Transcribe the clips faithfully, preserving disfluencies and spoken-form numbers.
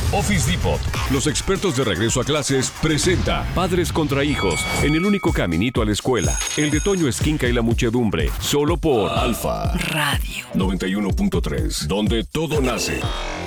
Office Depot, los expertos de regreso a clases, presenta Padres contra Hijos en el único caminito a la escuela. El de Toño Esquinca y la muchedumbre, solo por Alfa Radio noventa y uno punto tres, donde todo nace.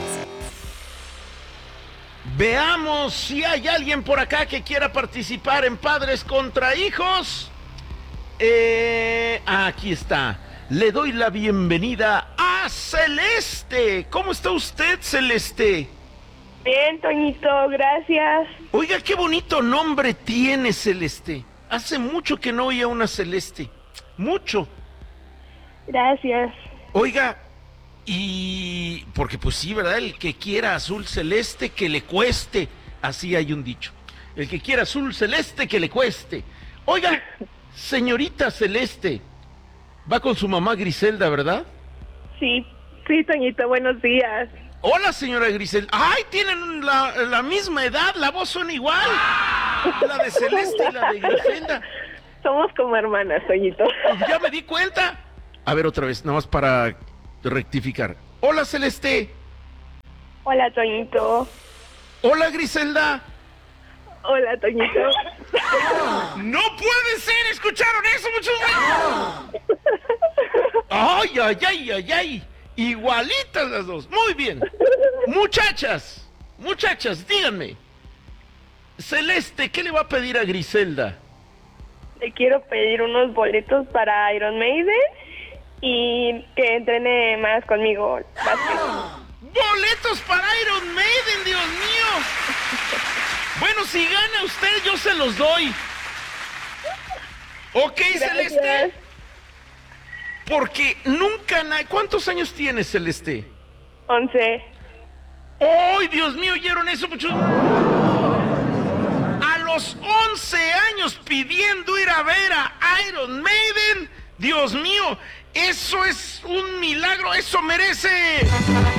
Veamos si hay alguien por acá que quiera participar en Padres contra Hijos. Eh, aquí está. Le doy la bienvenida a Celeste. ¿Cómo está usted, Celeste? Bien, Toñito, gracias. Oiga, qué bonito nombre tiene, Celeste. Hace mucho que no oía una Celeste. Mucho. Gracias. Oiga, y... porque pues sí, ¿verdad? El que quiera azul celeste, que le cueste. Así hay un dicho. El que quiera azul celeste, que le cueste. Oiga, señorita Celeste, va con su mamá Griselda, ¿verdad? Sí, sí, Toñito, buenos días. Hola, señora Griselda. ¡Ay, tienen la, la misma edad! La voz suena igual. La de Celeste y la de Griselda. Somos como hermanas, Toñito. Ya me di cuenta. A ver, otra vez, nada más para rectificar. Hola, Celeste. Hola, Toñito. Hola, Griselda. Hola, Toñito. ¡No puede ser! ¿Escucharon eso, muchachos? ¡Ay, ay, ay, ay, ay! Igualitas las dos. Muy bien. Muchachas, muchachas, díganme. Celeste, ¿qué le va a pedir a Griselda? Le quiero pedir unos boletos para Iron Maiden y que entrene más conmigo básquet. ¡Boletos para Iron Maiden, Dios mío! Bueno, si gana usted, yo se los doy. ¿Ok, Gracias. Celeste? Porque nunca... Na... ¿Cuántos años tienes, Celeste? Once. ¡Ay, Dios mío! ¿Oyeron eso, muchachos? A los once años pidiendo ir a ver a Iron Maiden. Dios mío, eso es un milagro. Eso merece...